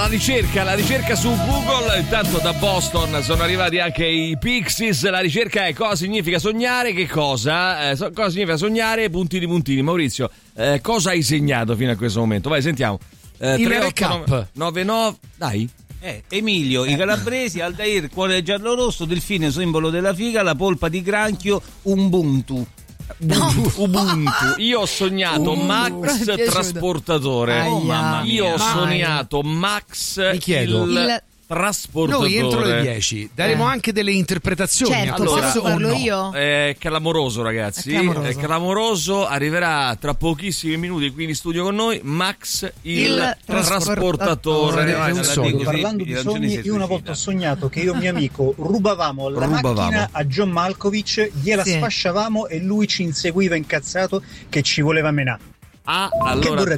ricerca su Google. Intanto da Boston sono arrivati anche i Pixies. La ricerca è cosa significa sognare, che cosa? Cosa significa sognare, puntini. Maurizio, cosa hai segnato fino a questo momento? Vai, sentiamo. Il recap 99, dai. Emilio, i calabresi, Aldair, cuore giallo-rosso, delfine, simbolo della figa, la polpa di granchio, Ubuntu. Ubuntu. Io ho sognato Max trasportatore. Mamma mia. Io ho sognato Max Mi chiedo. il trasportatore. Noi entro le 10 daremo anche delle interpretazioni. Certo, Allora, posso farlo no? io? È clamoroso, ragazzi. È clamoroso. Arriverà tra pochissimi minuti qui in studio con noi Max il trasportatore. Parlando di sogni, io una volta ho sognato che io e mio amico rubavamo la macchina a John Malkovich, gliela sfasciavamo e lui ci inseguiva incazzato che ci voleva menare. Allora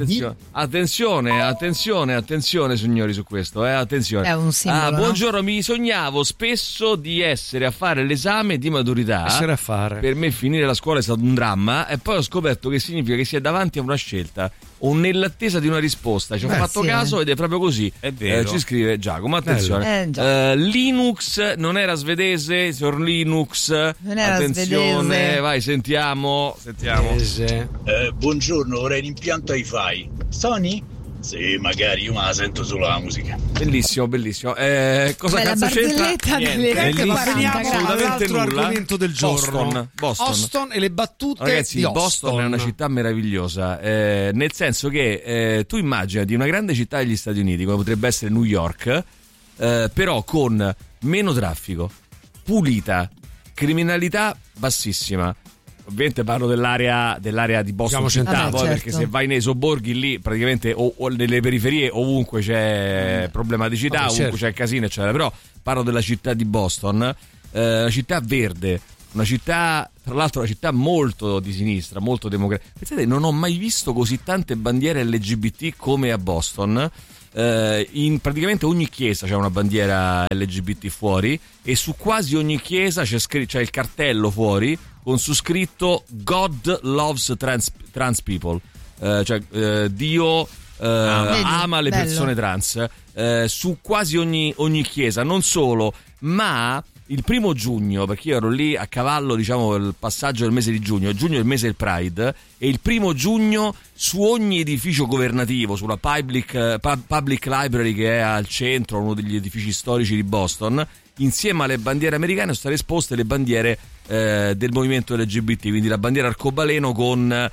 attenzione signori su questo, attenzione. È un simbolo, buongiorno, mi sognavo spesso di essere a fare l'esame di maturità. Per me finire la scuola è stato un dramma e poi ho scoperto che significa che si è davanti a una scelta o nell'attesa di una risposta. Ci ho fatto caso ed è proprio così. È vero. Ci scrive Giacomo, attenzione. Linux non era svedese, signor Linux. Non era attenzione, svedese. vai, sentiamo. Buongiorno, vorrei un impianto hi-fi. Sony? Sì, magari, io me la sento solo la musica. Bellissimo. Cosa cazzo c'entra? Assolutamente argomento del giorno. Boston e le battute. Ragazzi, di Boston è una città meravigliosa, nel senso che tu immaginati una grande città degli Stati Uniti come potrebbe essere New York, però con meno traffico, pulita, criminalità bassissima. Ovviamente parlo dell'area di Boston città, certo. Perché se vai nei sobborghi lì praticamente o nelle periferie ovunque c'è problematicità, ovunque c'è casino eccetera, però parlo della città di Boston, una città verde, una città, tra l'altro una città molto di sinistra, molto democratica. Pensate, non ho mai visto così tante bandiere LGBT come a Boston. In praticamente ogni chiesa c'è una bandiera LGBT fuori e su quasi ogni chiesa c'è il cartello fuori con su scritto God loves trans people, Dio ama le persone trans, su quasi ogni chiesa. Non solo, ma il 1 giugno, perché io ero lì a cavallo, diciamo, il passaggio del mese di giugno è il mese del Pride, e il 1 giugno su ogni edificio governativo, sulla public library che è al centro, uno degli edifici storici di Boston, insieme alle bandiere americane sono state esposte le bandiere del movimento LGBT, quindi la bandiera arcobaleno con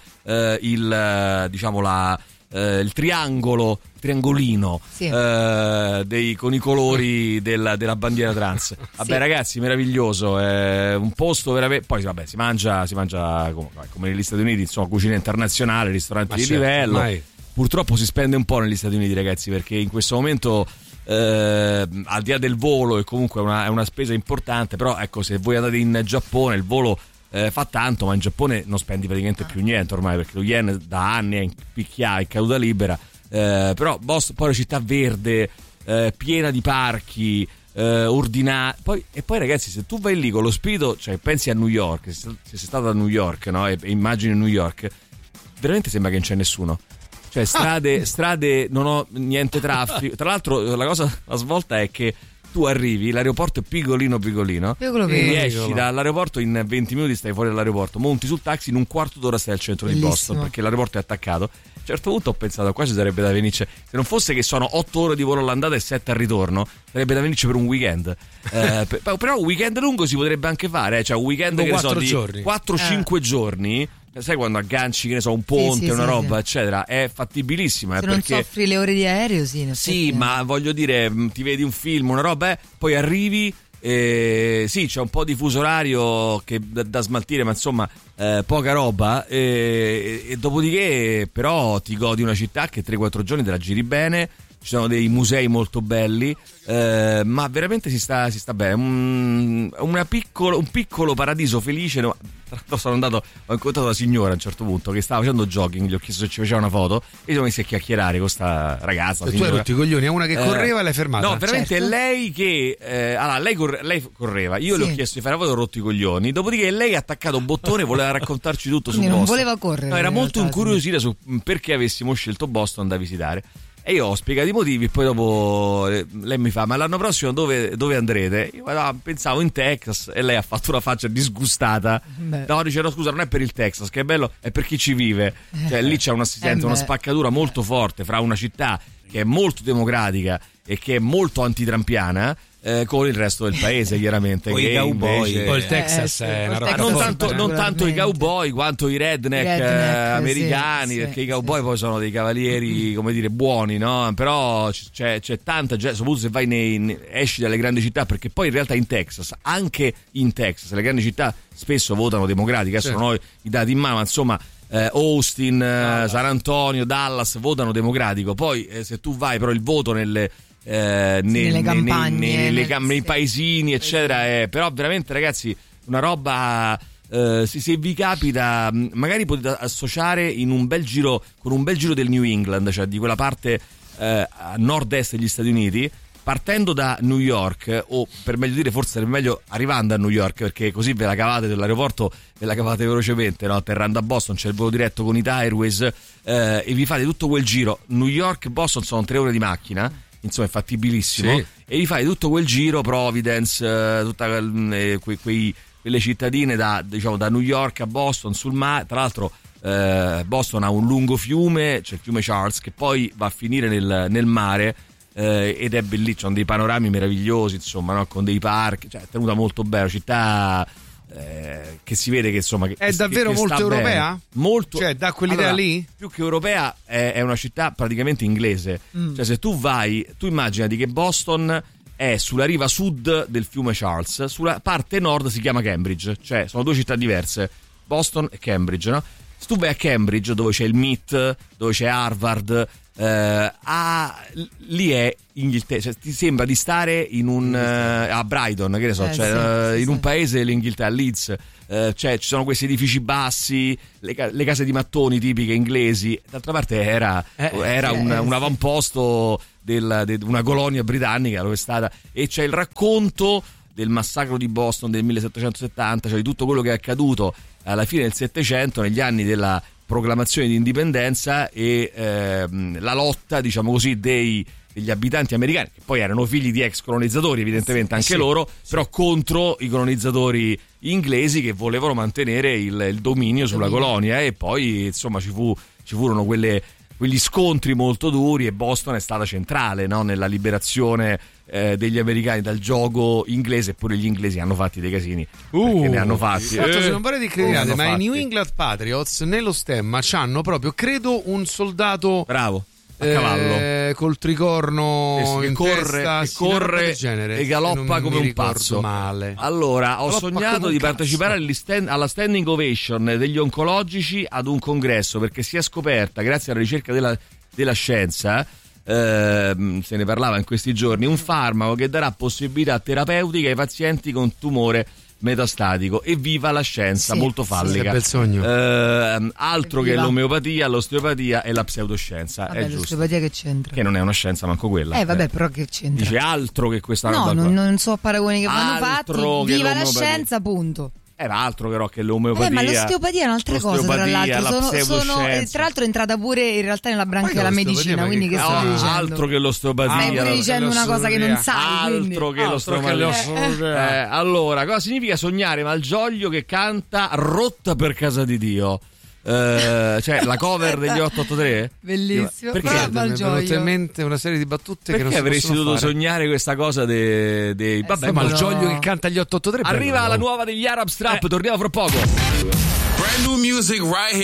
il triangolino con i colori della bandiera trans. Vabbè, ragazzi, meraviglioso, è un posto veramente. Poi vabbè, si mangia come negli Stati Uniti, insomma, cucina internazionale, ristoranti di livello. Ormai. Purtroppo si spende un po' negli Stati Uniti, ragazzi, perché in questo momento al di là del volo è comunque è una spesa importante, però ecco, se voi andate in Giappone il volo fa tanto, ma in Giappone non spendi praticamente più niente ormai, perché lo yen da anni è in picchia, in caduta libera, però Boston poi è una città verde, piena di parchi, ordinata. Poi ragazzi, se tu vai lì con lo spirito, cioè pensi a New York, se sei stato a New York, no? E immagini New York, veramente sembra che non c'è nessuno. Cioè strade non ho niente traffico. Tra l'altro la svolta è che tu arrivi, l'aeroporto è piccolino, esci dall'aeroporto in 20 minuti, stai fuori dall'aeroporto, monti sul taxi, in un quarto d'ora stai al centro di Boston, perché l'aeroporto è attaccato. A un certo punto ho pensato, qua ci sarebbe da venirci, se non fosse che sono 8 ore di volo all'andata e 7 al ritorno, sarebbe da venirci per un weekend. Però un weekend lungo si potrebbe anche fare, cioè un weekend che ne so, di 4-5 giorni. Sai quando agganci, che ne so, un ponte, una roba, eccetera, è fattibilissima. Se non soffri le ore di aereo, sì, ma voglio dire, ti vedi un film, una roba, poi arrivi, sì, c'è un po' di fuso orario che da smaltire, ma insomma, poca roba, e dopodiché però ti godi una città che 3-4 giorni te la giri bene. Ci sono dei musei molto belli, ma veramente si sta bene. Un piccolo paradiso felice. No? Ho incontrato la signora a un certo punto che stava facendo jogging, gli ho chiesto se ci faceva una foto e siamo messi a chiacchierare con sta ragazza. E tu hai rotto i coglioni a una che correva e l'hai fermata? No, veramente è lei che lei correva, io le ho chiesto di fare la foto e ho rotto i coglioni, dopodiché lei ha attaccato un bottone e voleva raccontarci tutto su Boston. Non voleva correre. No, era molto incuriosita su perché avessimo scelto Boston da visitare. E io ho spiegato i motivi, poi dopo lei mi fa: ma l'anno prossimo dove andrete? Io pensavo in Texas, e lei ha fatto una faccia disgustata. No, dice: no, scusa, non è per il Texas che è bello, è per chi ci vive. Cioè lì c'è una spaccatura molto forte fra una città che è molto democratica e che è molto antitrampiana con il resto del paese, chiaramente. Con i cowboy. Poi il Texas è una roba non tanto i cowboy quanto i redneck americani, perché i cowboy poi sono dei cavalieri, come dire, buoni, no? Però c'è tanta gente, soprattutto se vai esci dalle grandi città, perché poi in realtà anche in Texas le grandi città spesso votano democratiche. Adesso non ho i dati in mano, ma insomma Austin, San Antonio, Dallas votano democratico. Poi se tu vai, però il voto nelle campagne, nei paesini, eccetera, però veramente, ragazzi, una roba. Se vi capita, magari potete associare con un bel giro del New England, cioè di quella parte a nord-est degli Stati Uniti, partendo da New York, o per meglio dire forse sarebbe meglio arrivando a New York, perché così ve la cavate dall'aeroporto, ve la cavate velocemente, no? Atterrando a Boston c'è il volo diretto con Ita Airways, e vi fate tutto quel giro. New York-Boston sono 3 ore di macchina, insomma è fattibilissimo, sì. E vi fate tutto quel giro, Providence, quelle cittadine da New York a Boston sul mare. Tra l'altro Boston ha un lungo fiume, c'è il fiume Charles, che poi va a finire nel mare, ed è bellissimo, sono dei panorami meravigliosi, insomma, no? Con dei parchi, cioè è tenuta molto bene, città che si vede che insomma è davvero molto europea? Molto, cioè da quell'idea lì? Più che europea è una città praticamente inglese. Cioè se tu immaginati che Boston è sulla riva sud del fiume Charles, sulla parte nord si chiama Cambridge, cioè sono 2 città diverse, Boston e Cambridge, no? Se tu vai a Cambridge, dove c'è il MIT, dove c'è Harvard, lì è Inghilterra, cioè, ti sembra di stare a Brighton, che ne so, in un paese dell'Inghilterra, Leeds, cioè ci sono questi edifici bassi, le case di mattoni tipiche inglesi. D'altra parte era un avamposto di una colonia britannica dove è stata, e c'è il racconto del massacro di Boston del 1770, cioè di tutto quello che è accaduto alla fine del Settecento, negli anni della proclamazione di indipendenza, e la lotta, diciamo così, degli abitanti americani, che poi erano figli di ex colonizzatori, evidentemente anche loro, però contro i colonizzatori inglesi che volevano mantenere il dominio sulla colonia. E poi insomma ci furono quegli scontri molto duri, e Boston è stata centrale, no? Nella liberazione degli americani dal giogo inglese. Eppure gli inglesi hanno fatti dei casini, perché ne hanno fatti. Se non vorrei discriminare, ma i New England Patriots nello stemma c'hanno proprio, credo, un soldato bravo a cavallo col tricorno che in corre e galoppa come un pazzo. Male. Allora, ho sognato di partecipare alla standing ovation degli oncologici ad un congresso, perché si è scoperta, grazie alla ricerca della scienza, se ne parlava in questi giorni, un farmaco che darà possibilità terapeutiche ai pazienti con tumore metastatico. Evviva la scienza, molto fallica. Che bel sogno. Altro che l'omeopatia, l'osteopatia e la pseudoscienza. Vabbè, è giusto. l'osteopatia che c'entra? Che non è una scienza manco quella. Vabbè, però che c'entra? Dice altro che questa roba. No, non so paragoni che vanno fatti. Viva la scienza, punto. Era altro però che l'omeopatia. Ma l'osteopatia è un'altra cosa, tra l'altro. Sono tra l'altro entrata pure in realtà nella branca della medicina, quindi che sto dicendo? Altro che l'osteopatia. Stai pure dicendo una cosa che non sai. Altro che l'osteopatia. Allora, cosa significa sognare Malgioglio che canta Rotta per casa di Dio? Cioè la cover degli 883? Bellissimo. Perché mi è venuta in mente una serie di battute che non si avresti dovuto sognare questa cosa dei vabbè, Malgioglio che canta gli 883. Arriva la nuova degli Arab Strap, torniamo fra poco. Brand new music right here.